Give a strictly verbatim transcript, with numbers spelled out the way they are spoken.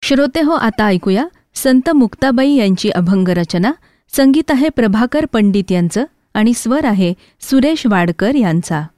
श्रोते हो, आता ऐकूया संत मुक्ताबाई यांची अभंग रचना. संगीत आहे प्रभाकर पंडित यांचं आणि स्वर आहे सुरेश वाडकर यांचा.